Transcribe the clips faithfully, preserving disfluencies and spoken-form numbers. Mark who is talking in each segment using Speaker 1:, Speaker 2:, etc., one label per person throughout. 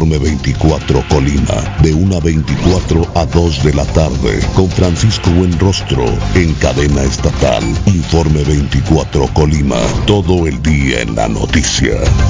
Speaker 1: Informe veinticuatro Colima, de una veinticuatro a dos de la tarde, con Francisco Buenrostro, en cadena estatal. Informe veinticuatro Colima, todo el día en la noticia.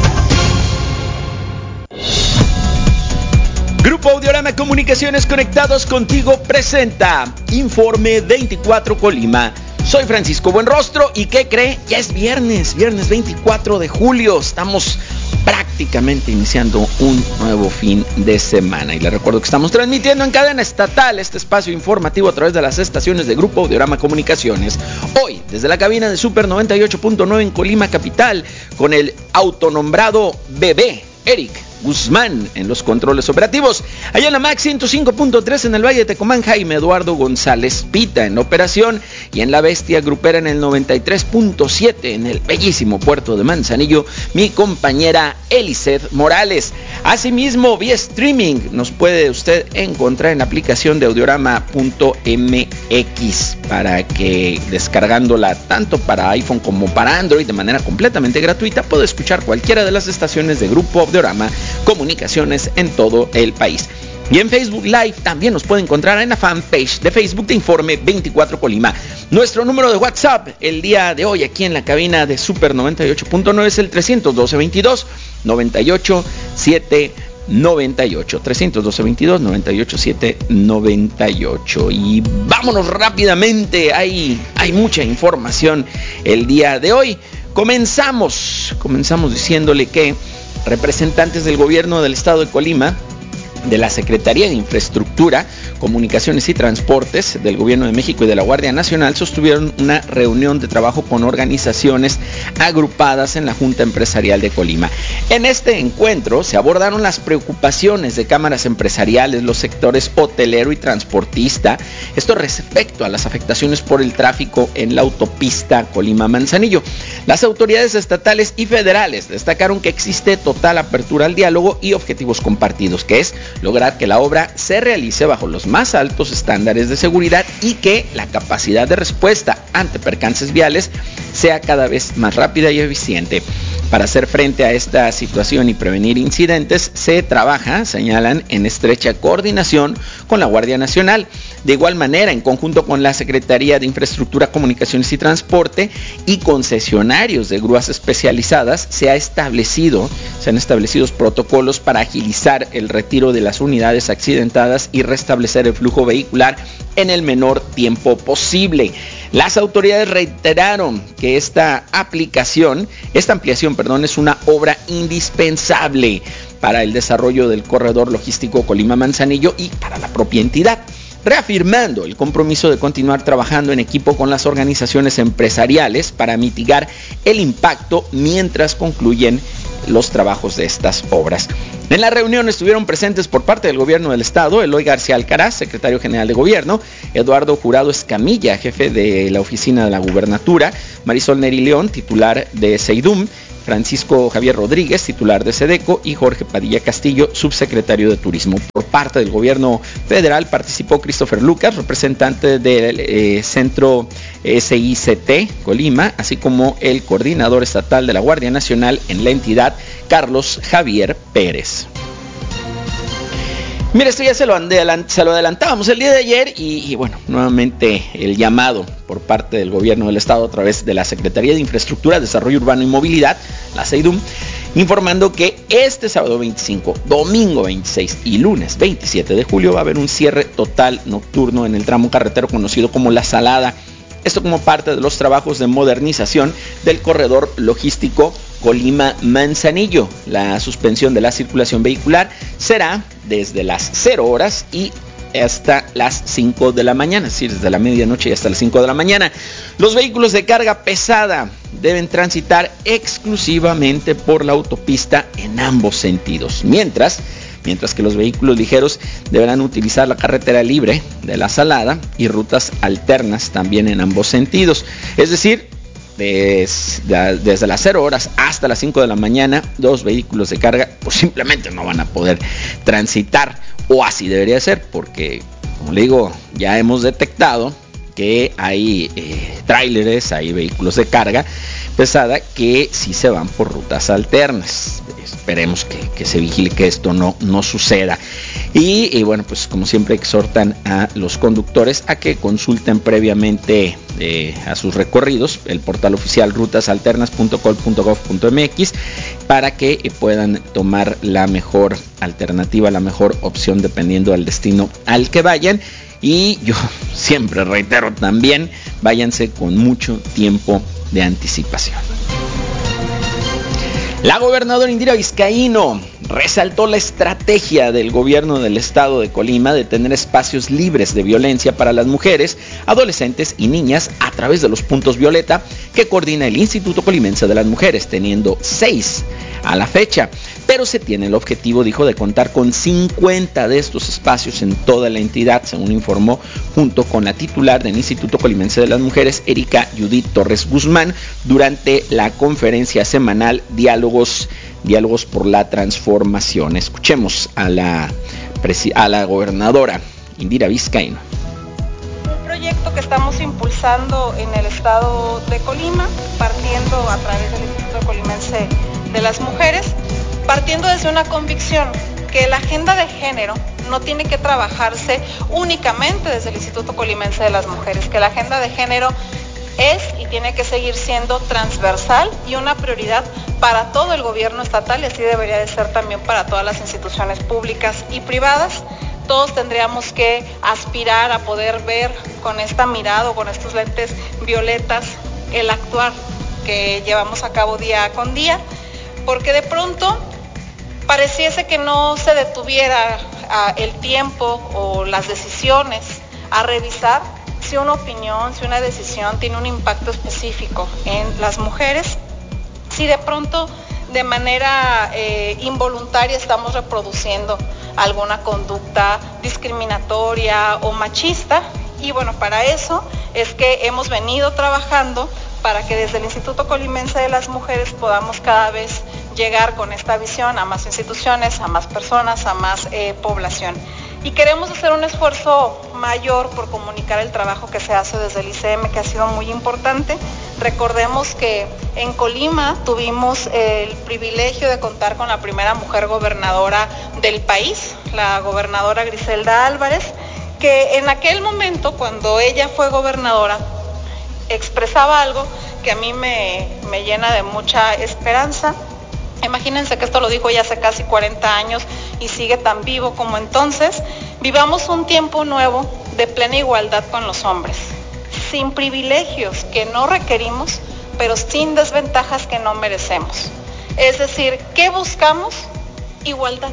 Speaker 2: Grupo Audiorama Comunicaciones, conectados contigo, presenta Informe veinticuatro Colima. Soy Francisco Buenrostro y ¿qué cree? Ya es viernes, viernes veinticuatro de julio. Estamos prácticamente iniciando un nuevo fin de semana. Y les recuerdo que estamos transmitiendo en cadena estatal este espacio informativo a través de las estaciones de Grupo Audiorama Comunicaciones. Hoy, desde la cabina de Super noventa y ocho punto nueve en Colima Capital, con el autonombrado bebé Eric Guzmán en los controles operativos. Allá en la Max ciento cinco punto tres en el Valle de Tecomán, Jaime Eduardo González Pita en la operación, y en la Bestia Grupera en el noventa y tres punto siete en el bellísimo puerto de Manzanillo, mi compañera Eliseth Morales. Asimismo, vía streaming nos puede usted encontrar en la aplicación de audiorama punto m x, para que descargándola tanto para iPhone como para Android de manera completamente gratuita pueda escuchar cualquiera de las estaciones de Grupo Audiorama Comunicaciones en todo el país. Y en Facebook Live también nos puede encontrar en la fanpage de Facebook de Informe veinticuatro Colima. Nuestro número de WhatsApp el día de hoy aquí en la cabina de Super noventa y ocho punto nueve es el trescientos doce veintidós noventa y ocho siete noventa y ocho. trescientos doce veintidós noventa y ocho siete noventa y ocho. Y vámonos rápidamente, hay, hay mucha información el día de hoy. Comenzamos, comenzamos diciéndole que representantes del gobierno del estado de Colima, de la Secretaría de Infraestructura, Comunicaciones y Transportes del Gobierno de México y de la Guardia Nacional sostuvieron una reunión de trabajo con organizaciones agrupadas en la Junta Empresarial de Colima. En este encuentro se abordaron las preocupaciones de cámaras empresariales, los sectores hotelero y transportista, esto respecto a las afectaciones por el tráfico en la autopista Colima-Manzanillo. Las autoridades estatales y federales destacaron que existe total apertura al diálogo y objetivos compartidos, que es lograr que la obra se realice bajo los más altos estándares de seguridad y que la capacidad de respuesta ante percances viales sea cada vez más rápida y eficiente. Para hacer frente a esta situación y prevenir incidentes, se trabaja, señalan, en estrecha coordinación con la Guardia Nacional. De igual manera, en conjunto con la Secretaría de Infraestructura, Comunicaciones y Transporte y concesionarios de grúas especializadas, se ha establecido, se han establecido protocolos para agilizar el retiro de las unidades accidentadas y restablecer el flujo vehicular en el menor tiempo posible. Las autoridades reiteraron que esta aplicación, esta ampliación, perdón, es una obra indispensable para el desarrollo del corredor logístico Colima-Manzanillo y para la propia entidad, reafirmando el compromiso de continuar trabajando en equipo con las organizaciones empresariales para mitigar el impacto mientras concluyen los trabajos de estas obras. En la reunión estuvieron presentes por parte del gobierno del estado Eloy García Alcaraz, secretario general de gobierno, Eduardo Jurado Escamilla, jefe de la oficina de la gubernatura, Marisol Neri León, titular de Seidum, Francisco Javier Rodríguez, titular de SEDECO, y Jorge Padilla Castillo, subsecretario de Turismo. Por parte del gobierno federal participó Christopher Lucas, representante del eh, Centro S I C T Colima, así como el coordinador estatal de la Guardia Nacional en la entidad, Carlos Javier Pérez. Mira, esto ya se lo, adelant- se lo adelantábamos el día de ayer y, y bueno, nuevamente el llamado por parte del gobierno del estado a través de la Secretaría de Infraestructura, Desarrollo Urbano y Movilidad, la SEIDUM, informando que este sábado veinticinco, domingo veintiséis y lunes veintisiete de julio va a haber un cierre total nocturno en el tramo carretero conocido como La Salada. Esto como parte de los trabajos de modernización del corredor logístico Colima-Manzanillo. La suspensión de la circulación vehicular será desde las cero horas y hasta las cinco de la mañana, es decir, desde la medianoche y hasta las cinco de la mañana. Los vehículos de carga pesada deben transitar exclusivamente por la autopista en ambos sentidos, mientras mientras que los vehículos ligeros deberán utilizar la carretera libre de La Salada y rutas alternas también en ambos sentidos. Es decir, desde, desde las cero horas hasta las cinco de la mañana, los vehículos de carga pues simplemente no van a poder transitar, o así debería ser, porque, como le digo, ya hemos detectado que hay eh, tráileres, hay vehículos de carga pesada que sí se van por rutas alternas. esperemos que, que se vigile que esto no, no suceda. Y, y bueno, pues como siempre exhortan a los conductores a que consulten previamente eh, a sus recorridos el portal oficial rutas alternas punto col punto gob punto mx para que eh, puedan tomar la mejor alternativa, la mejor opción dependiendo del destino al que vayan. Y yo siempre reitero también, váyanse con mucho tiempo de anticipación. La gobernadora Indira Vizcaíno resaltó la estrategia del gobierno del estado de Colima de tener espacios libres de violencia para las mujeres, adolescentes y niñas a través de los puntos violeta que coordina el Instituto Colimense de las Mujeres, teniendo seis a la fecha. Pero se tiene el objetivo, dijo, de contar con cincuenta de estos espacios en toda la entidad, según informó junto con la titular del Instituto Colimense de las Mujeres, Erika Judith Torres Guzmán, durante la conferencia semanal Diálogos, Diálogos por la Transformación. Escuchemos a la, a la gobernadora Indira Vizcaíno.
Speaker 3: Un proyecto que estamos impulsando en el estado de Colima, partiendo a través del Instituto Colimense de las Mujeres, partiendo desde una convicción que la agenda de género no tiene que trabajarse únicamente desde el Instituto Colimense de las Mujeres, que la agenda de género es y tiene que seguir siendo transversal y una prioridad para todo el gobierno estatal, y así debería de ser también para todas las instituciones públicas y privadas. Todos tendríamos que aspirar a poder ver con esta mirada o con estos lentes violetas el actuar que llevamos a cabo día con día, porque de pronto pareciese que no se detuviera uh, el tiempo o las decisiones a revisar si una opinión, si una decisión tiene un impacto específico en las mujeres, si de pronto de manera eh, involuntaria estamos reproduciendo alguna conducta discriminatoria o machista. Y bueno, para eso es que hemos venido trabajando para que desde el Instituto Colimense de las Mujeres podamos cada vez llegar con esta visión a más instituciones, a más personas, a más eh, población. Y queremos hacer un esfuerzo mayor por comunicar el trabajo que se hace desde el I C M, que ha sido muy importante. Recordemos que en Colima tuvimos el privilegio de contar con la primera mujer gobernadora del país, la gobernadora Griselda Álvarez, que en aquel momento, cuando ella fue gobernadora, expresaba algo que a mí me, me llena de mucha esperanza. Imagínense que esto lo dijo ya hace casi cuarenta años y sigue tan vivo como entonces. Vivamos un tiempo nuevo de plena igualdad con los hombres, sin privilegios que no requerimos, pero sin desventajas que no merecemos. Es decir, ¿qué buscamos? Igualdad,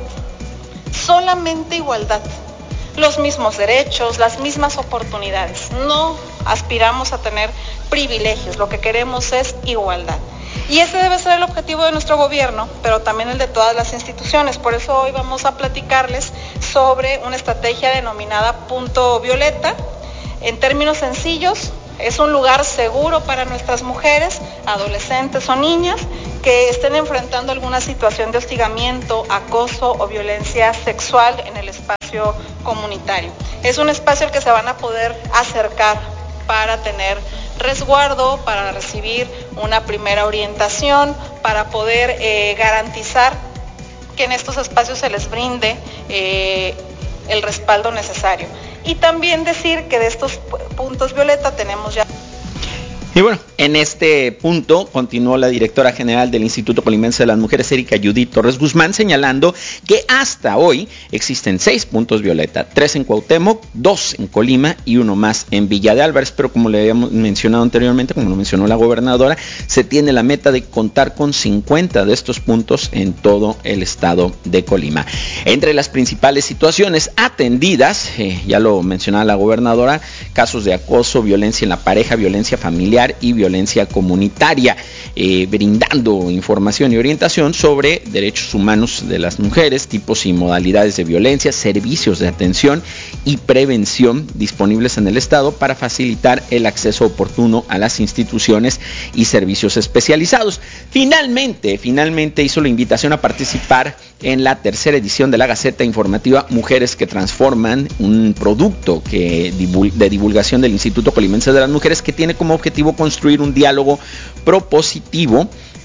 Speaker 3: solamente igualdad. Los mismos derechos, las mismas oportunidades. No aspiramos a tener privilegios, lo que queremos es igualdad. Y ese debe ser el objetivo de nuestro gobierno, pero también el de todas las instituciones. Por eso hoy vamos a platicarles sobre una estrategia denominada Punto Violeta. En términos sencillos, es un lugar seguro para nuestras mujeres, adolescentes o niñas que estén enfrentando alguna situación de hostigamiento, acoso o violencia sexual en el espacio comunitario. Es un espacio al que se van a poder acercar para tener resguardo, para recibir una primera orientación, para poder eh, garantizar que en estos espacios se les brinde eh, el respaldo necesario. Y también decir que de estos puntos violeta tenemos ya...
Speaker 2: Y bueno, en este punto continuó la directora general del Instituto Colimense de las Mujeres, Erika Judith Torres Guzmán, señalando que hasta hoy existen seis puntos violeta, tres en Cuauhtémoc, dos en Colima y uno más en Villa de Álvarez, pero como le habíamos mencionado anteriormente, como lo mencionó la gobernadora, se tiene la meta de contar con cincuenta de estos puntos en todo el estado de Colima. Entre las principales situaciones atendidas, eh, ya lo mencionaba la gobernadora, casos de acoso, violencia en la pareja, violencia familiar y violencia comunitaria, eh, brindando información y orientación sobre derechos humanos de las mujeres, tipos y modalidades de violencia, servicios de atención y prevención disponibles en el estado para facilitar el acceso oportuno a las instituciones y servicios especializados. Finalmente, finalmente hizo la invitación a participar en la tercera edición de la Gaceta Informativa Mujeres que Transforman, un producto que, de divulgación del Instituto Colimense de las Mujeres que tiene como objetivo construir un diálogo propositivo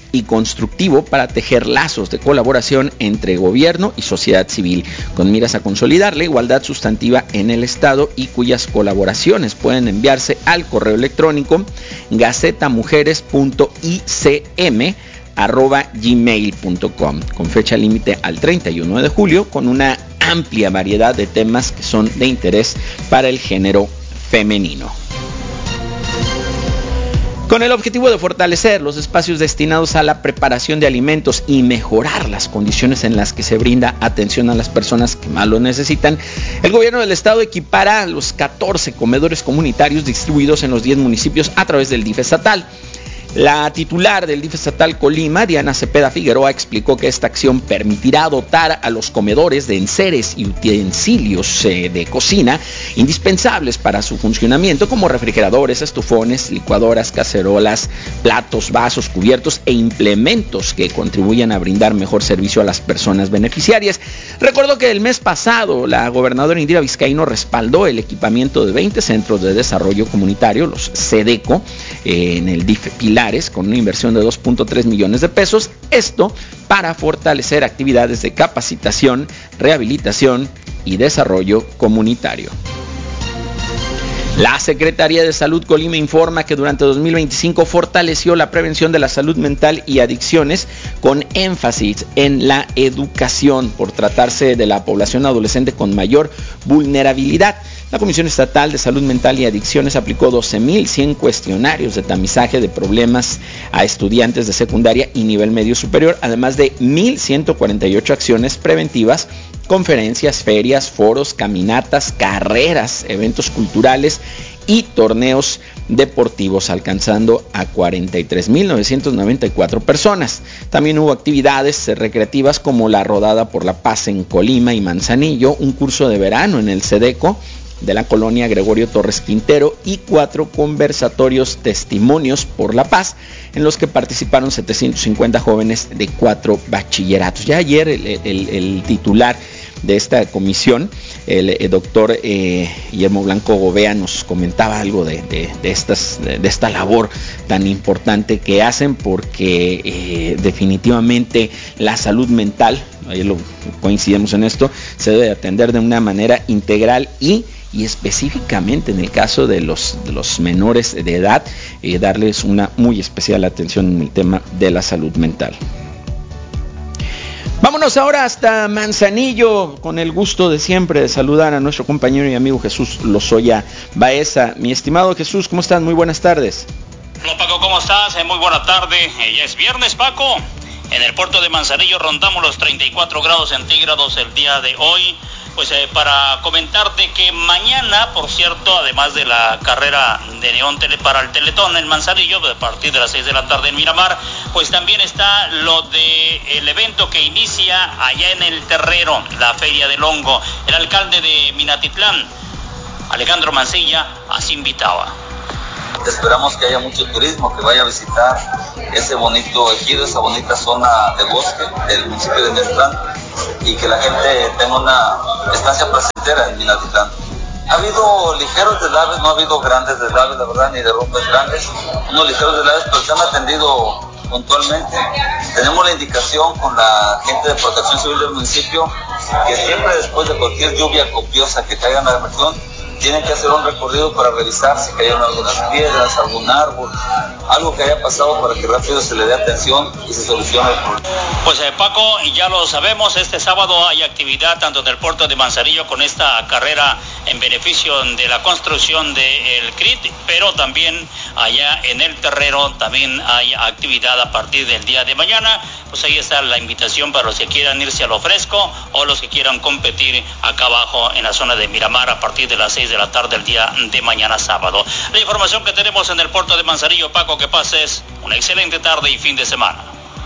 Speaker 2: y constructivo para tejer lazos de colaboración entre gobierno y sociedad civil, con miras a consolidar la igualdad sustantiva en el Estado y cuyas colaboraciones pueden enviarse al correo electrónico gacetamujeres punto i c m arroba gmail punto com, con fecha límite al treinta y uno de julio, con una amplia variedad de temas que son de interés para el género femenino. Con el objetivo de fortalecer los espacios destinados a la preparación de alimentos y mejorar las condiciones en las que se brinda atención a las personas que más lo necesitan, el gobierno del estado equipará los catorce comedores comunitarios distribuidos en los diez municipios a través del D I F estatal. La titular del D I F estatal Colima, Diana Cepeda Figueroa, explicó que esta acción permitirá dotar a los comedores de enseres y utensilios eh, de cocina indispensables para su funcionamiento, como refrigeradores, estufones, licuadoras, cacerolas, platos, vasos, cubiertos e implementos que contribuyan a brindar mejor servicio a las personas beneficiarias. Recordó que el mes pasado la gobernadora Indira Vizcaíno respaldó el equipamiento de veinte centros de desarrollo comunitario, los SEDECO, eh, en el D I F Pilar, con una inversión de dos punto tres millones de pesos, esto para fortalecer actividades de capacitación, rehabilitación y desarrollo comunitario. La Secretaría de Salud Colima informa que durante dos mil veinticinco fortaleció la prevención de la salud mental y adicciones con énfasis en la educación por tratarse de la población adolescente con mayor vulnerabilidad. La Comisión Estatal de Salud Mental y Adicciones aplicó doce mil cien cuestionarios de tamizaje de problemas a estudiantes de secundaria y nivel medio superior, además de mil ciento cuarenta y ocho acciones preventivas, conferencias, ferias, foros, caminatas, carreras, eventos culturales y torneos deportivos, alcanzando a cuarenta y tres mil novecientas noventa y cuatro personas. También hubo actividades recreativas como la Rodada por la Paz en Colima y Manzanillo, un curso de verano en el SEDECO de la colonia Gregorio Torres Quintero y cuatro conversatorios testimonios por la paz en los que participaron setecientos cincuenta jóvenes de cuatro bachilleratos. Ya ayer el, el, el titular de esta comisión, el, el doctor eh, Guillermo Blanco Gobea, nos comentaba algo de, de, de, estas, de, de esta labor tan importante que hacen, porque eh, definitivamente la salud mental, ahí lo coincidimos en esto, se debe atender de una manera integral y y específicamente en el caso de los, de los menores de edad, eh, darles una muy especial atención en el tema de la salud mental. Vámonos ahora hasta Manzanillo, con el gusto de siempre de saludar a nuestro compañero y amigo Jesús Lozoya Baeza. Mi estimado Jesús, ¿cómo estás? Muy buenas tardes.
Speaker 4: Hola Paco, ¿cómo estás? Eh, muy buena tarde. Eh, ya es viernes, Paco. En el puerto de Manzanillo rondamos los treinta y cuatro grados centígrados el día de hoy. Pues eh, para comentarte que mañana, por cierto, además de la carrera de neón tele para el Teletón en Manzanillo, a partir de las seis de la tarde en Miramar, pues también está lo de el evento que inicia allá en el Terrero, la Feria del Hongo. El alcalde de Minatitlán, Alejandro Mancilla, así invitaba.
Speaker 5: Esperamos que haya mucho turismo, que vaya a visitar ese bonito ejido, esa bonita zona de bosque del municipio de Minatitlán, y que la gente tenga una estancia placentera en Minatitlán. Ha habido ligeros deslaves, no ha habido grandes deslaves, la verdad, ni derrumbes grandes, unos ligeros deslaves, pero se han atendido puntualmente. Tenemos la indicación con la gente de Protección Civil del municipio que siempre después de cualquier lluvia copiosa que caiga en la región, tienen que hacer un recorrido para revisar si cayeron algunas piedras, algún árbol, algo que haya pasado para que rápido se le dé atención y se solucione el problema.
Speaker 4: Pues eh, Paco, ya lo sabemos, este sábado hay actividad tanto en el puerto de Manzanillo con esta carrera en beneficio de la construcción del C R I T, pero también allá en el Terrero también hay actividad a partir del día de mañana. Pues ahí está la invitación para los que quieran irse a lo fresco o los que quieran competir acá abajo en la zona de Miramar a partir de las seis de la tarde el día de mañana sábado. La información que tenemos en el puerto de Manzanillo, Paco, que pases una excelente tarde y fin de semana.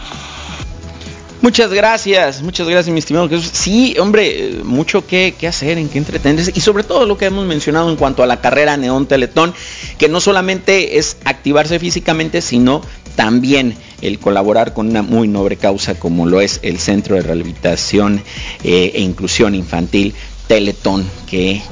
Speaker 2: Muchas gracias, muchas gracias, mi estimado Jesús. Sí, hombre, mucho que, que hacer, en qué entretenerse, y sobre todo lo que hemos mencionado en cuanto a la carrera Neón Teletón, que no solamente es activarse físicamente, sino también el colaborar con una muy noble causa como lo es el Centro de Rehabilitación eh, e Inclusión Infantil Teletón, que ya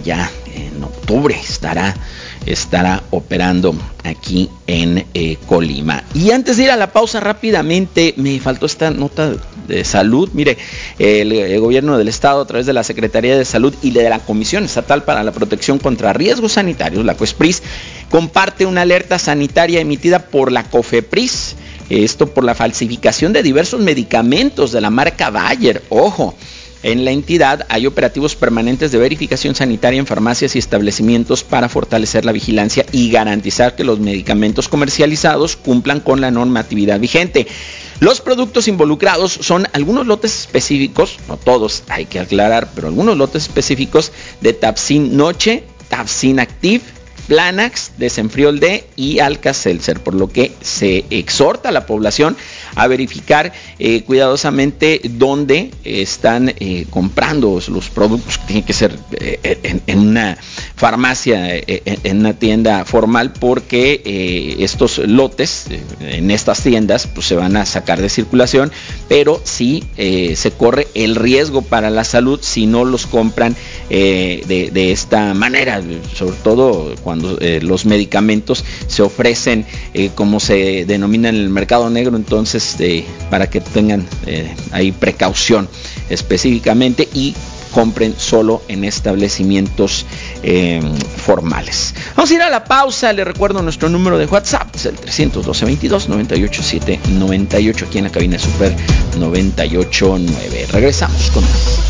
Speaker 2: en octubre estará estará operando aquí en eh, Colima. Y antes de ir a la pausa rápidamente, me faltó esta nota de salud. Mire, el, el gobierno del estado, a través de la Secretaría de Salud y de la Comisión Estatal para la Protección contra Riesgos Sanitarios, la COESPRIS, comparte una alerta sanitaria emitida por la COFEPRIS, esto por la falsificación de diversos medicamentos de la marca Bayer. Ojo, en la entidad hay operativos permanentes de verificación sanitaria en farmacias y establecimientos para fortalecer la vigilancia y garantizar que los medicamentos comercializados cumplan con la normatividad vigente. Los productos involucrados son algunos lotes específicos, no todos, hay que aclarar, pero algunos lotes específicos de Tapsin Noche, Tapsin Active, Planax, Desenfriol D y Alka-Seltzer, por lo que se exhorta a la población a verificar eh, cuidadosamente dónde están eh, comprando los productos, que tienen que ser eh, en, en una farmacia, eh, en una tienda formal, porque eh, estos lotes eh, en estas tiendas pues se van a sacar de circulación, pero sí eh, se corre el riesgo para la salud si no los compran eh, de, de esta manera, sobre todo cuando eh, los medicamentos se ofrecen eh, como se denomina en el mercado negro. Entonces eh, para que tengan eh, ahí precaución específicamente y compren solo en establecimientos eh, formales. Vamos a ir a la pausa. Les recuerdo nuestro número de WhatsApp, es el trescientos doce, veintidós, noventa y ocho, siete noventa y ocho, aquí en la cabina Super noventa y ocho punto nueve. Regresamos con más.